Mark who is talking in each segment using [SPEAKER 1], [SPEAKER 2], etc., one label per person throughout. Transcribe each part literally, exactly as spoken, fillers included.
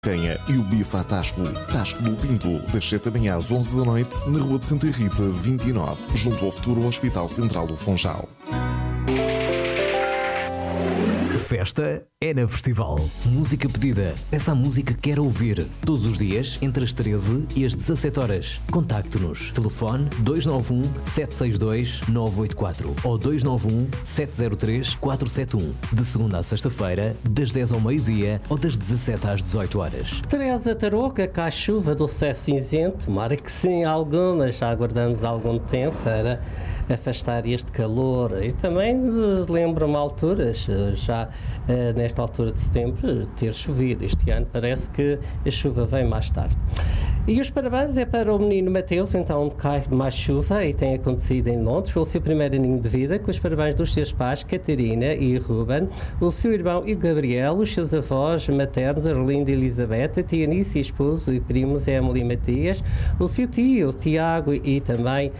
[SPEAKER 1] Venha e o bife a Tasco. Tasco do Pinto, das sete da manhã às onze da noite, na Rua de Santa Rita, vinte e nove, junto ao futuro Hospital Central do Funchal.
[SPEAKER 2] Festa é na Festival. Música pedida. Peça a música que quer ouvir. Todos os dias, entre as treze e as dezassete horas. Contacte-nos. Telefone dois nove um, sete seis dois, nove oito quatro ou dois nove um, sete zero três, quatro sete um. De segunda a sexta-feira, das dez ao meio-dia ou das dezassete às dezoito horas.
[SPEAKER 3] Teresa Tarouca, cá a chuva do céu cinzento. Tomara que sim, algumas. Já aguardamos algum tempo para afastar este calor. E também lembro-me alturas, já uh, nesta altura de setembro, ter chovido. Este ano parece que a chuva vem mais tarde. E os parabéns é para o menino Mateus, então cai mais chuva e tem acontecido em Londres, pelo seu primeiro aninho de vida, com os parabéns dos seus pais, Catarina e Ruben, o seu irmão e Gabriel, os seus avós maternos, Arlindo e Elizabeth, a tia Nice, esposo e primos Emily e Matias, o seu tio, Tiago e também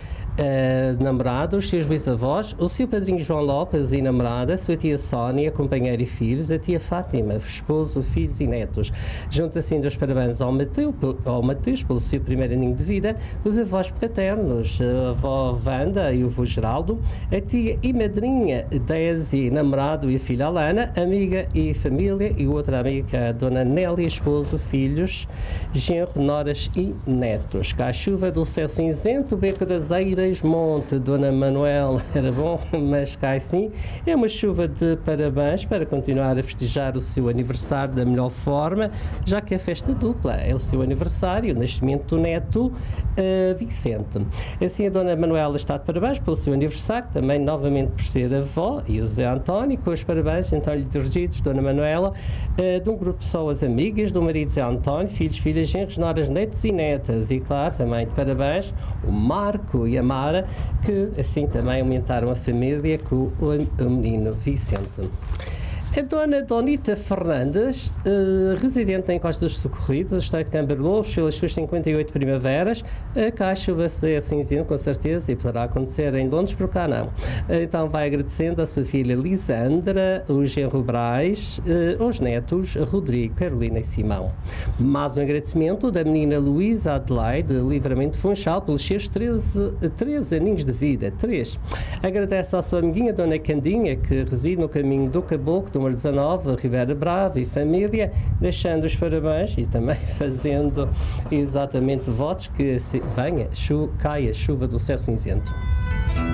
[SPEAKER 3] Uh, namorado, os seus bisavós, o seu padrinho João Lopes e namorada, a sua tia Sónia, companheira e filhos, a tia Fátima, esposo, filhos e netos. Junto assim dos parabéns ao, Mateu, ao Mateus pelo seu primeiro aninho de vida, dos avós paternos, a avó Wanda e o avô Geraldo, a tia e madrinha Desi, namorado e a filha Alana, amiga e família, e outra amiga, a dona Nélia, esposo, filhos, genro, noras e netos. Cá a chuva do céu cinzento, beco das eiras, Monte, Dona Manuel, era bom, mas cai sim. É uma chuva de parabéns para continuar a festejar o seu aniversário da melhor forma, já que é festa dupla, é o seu aniversário, o nascimento do neto uh, Vicente. Assim, a Dona Manuela está de parabéns pelo seu aniversário, também novamente por ser avó, e o Zé António, com os parabéns então lhe dirigidos, Dona Manuela, uh, de um grupo de pessoas amigas, do marido Zé António, filhos, filhas, genros, noras, netos e netas. E claro, também de parabéns o Marco e a Mara, que assim também aumentaram a família com o, o menino Vicente. A dona Donita Fernandes, uh, residente em Costa dos Socorridos, Estado de Câmara Lobos, pelas suas cinquenta e oito primaveras, a cá a chuva é cinzento, com certeza, e poderá acontecer em Londres, por cá não. Uh, então vai agradecendo a sua filha Lisandra, o genro Braz, uh, os netos Rodrigo, Carolina e Simão. Mais um agradecimento da menina Luísa Adelaide, de Livramento Funchal, pelos seus treze, treze aninhos de vida. três. Agradece à sua amiguinha Dona Candinha, que reside no caminho do Caboclo, número dezanove, Ribeira Brava e família, deixando os parabéns e também fazendo exatamente votos que venha, chu, caia chuva do céu cinzento.